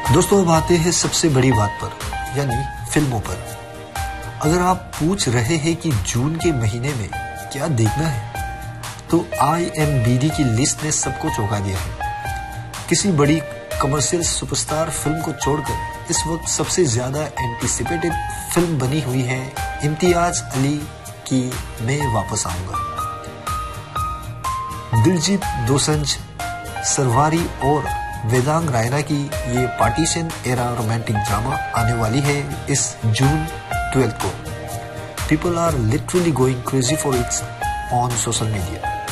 दोस्तों अब आते हैं सबसे बड़ी बात पर, यानी फिल्मों पर। अगर आप पूछ रहे हैं कि जून के महीने में क्या देखना है, तो IMDb की लिस्ट ने सबको चौंका दिया है। किसी बड़ी कमर्शियल सुपरस्टार फिल्म को छोड़कर इस वक्त सबसे ज्यादा एंटीसिपेटेड फिल्म बनी हुई है इम्तियाज अली की मैं वापस आऊंगा। दिलजीत दोसांझ, सरवारी और वेदांग रायना की ये पार्टीशन एरा रोमांटिक ड्रामा आने वाली है इस जून 12 को। People are literally going crazy for it on social media.